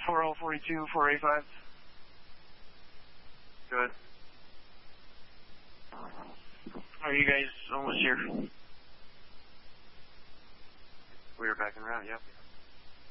4042, 485. Good. Are you guys almost here? We are back en route, yep.